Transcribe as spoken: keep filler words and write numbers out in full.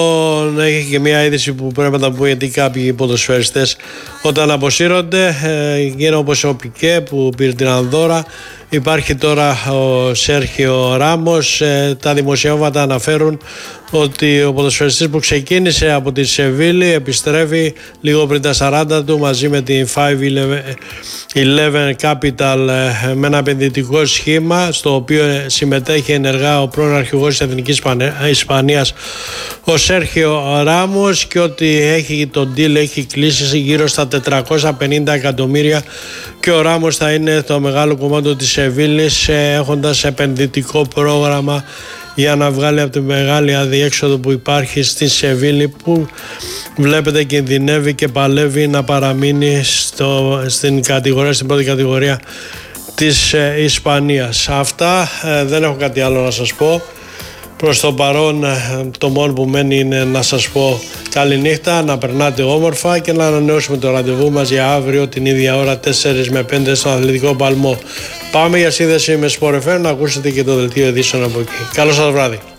Έχει και μια είδηση που πρέπει να τα πούμε, γιατί κάποιοι ποδοσφαιριστές όταν αποσύρονται γίνονται όπως ο Πικέ που πήρε την Ανδόρα. Υπάρχει τώρα ο Σέρχιο Ράμος. Τα δημοσιεύματα αναφέρουν ότι ο ποδοσφαιριστής που ξεκίνησε από τη Σεβίλη επιστρέφει λίγο πριν τα σαράντα του μαζί με την πεντακόσια έντεκα Capital με ένα επενδυτικό σχήμα στο οποίο συμμετέχει ενεργά ο πρώην αρχηγός της Εθνικής Ισπανίας ο Σέρχιο Ράμος, και ότι έχει τον deal έχει κλείσει γύρω στα τετρακόσια πενήντα εκατομμύρια και ο Ράμος θα είναι το μεγάλο κομμάτι της Σεβίλης έχοντας επενδυτικό πρόγραμμα για να βγάλει από τη μεγάλη αδιέξοδο που υπάρχει στη Σεβίλη, που βλέπετε κινδυνεύει και παλεύει να παραμείνει στο, στην, κατηγορία, στην πρώτη κατηγορία της ε, Ισπανίας. Αυτά, ε, δεν έχω κάτι άλλο να σας πω. Προς το παρόν ε, το μόνο που μένει είναι να σας πω καληνύχτα, να περνάτε όμορφα και να ανανεώσουμε το ραντεβού μας για αύριο την ίδια ώρα τέσσερα με πέντε στον Αθλητικό Παλμό. Πάμε για σύνδεση με Sport εφ εμ να ακούσετε και το δελτίο ειδήσεων από εκεί. Καλό σας βράδυ.